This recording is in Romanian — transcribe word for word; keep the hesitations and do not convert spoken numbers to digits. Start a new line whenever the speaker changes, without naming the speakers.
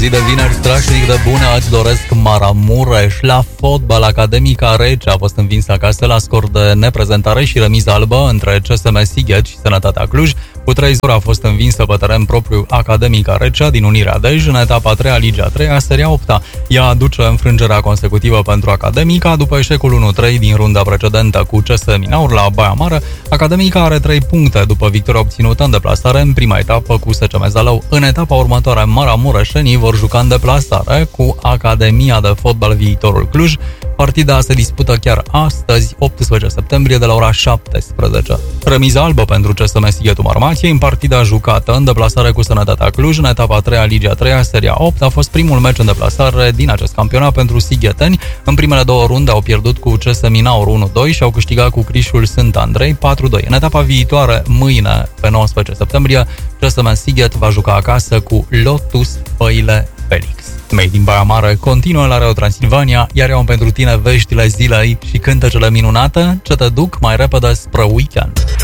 zi de vineri strașnic de bună, îți doresc Maramureș. La fotbal, Academica Rece a fost învinsă acasă la scor de neprezentare și remiză albă între C S M Sighet și Sănătatea Cluj. Cu trei zero a fost învinsă pe teren propriu Academica Rece din Unirea Dej în etapa a treia, Liga a treia, seria opta. Ea aduce înfrângerea consecutivă pentru Academica după eșecul unu trei din runda precedentă cu C S Minaur la Baia Mare. Academica are trei puncte după victoria obținută în deplasare în prima etapă cu S C M Zalău. În etapa următoare, maramureșenii vor juca în deplasare cu Academia de Fotbal Viitorul Cluj. Partida se dispută chiar astăzi, optsprezece septembrie, de la ora șaptesprezece. Remiza albă pentru C S M Sighetul Marmației în partida jucată în deplasare cu Sănătatea Cluj în etapa a treia, Liga a treia, seria opt. A fost primul meci în deplasare din acest campionat pentru sigheteni. În primele două runde au pierdut cu C S Minaur unu doi și au câștigat cu Crișul Sânt Andrei patru doi. În etapa viitoare, mâine, pe nouăsprezece septembrie, C S M Sighet va juca acasă cu Lotus Păile Felix. Mei din Baia Mare continuă la Radio Transilvania, iar eu am pentru tine veștile zilei și cântecele minunate ce te duc mai repede spre weekend.